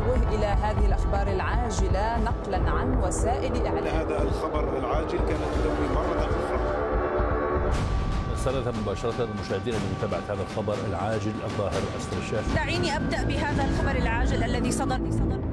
ننوه إلى هذه الأخبار العاجلة نقلا عن وسائل إعلام. هذا الخبر العاجل كانت تدوي مرة أخرى. نستمر مباشرة المشاهدين لمتابعة هذا الخبر العاجل الظاهر أسر الشاشة. دعيني أبدأ بهذا الخبر العاجل الذي صدر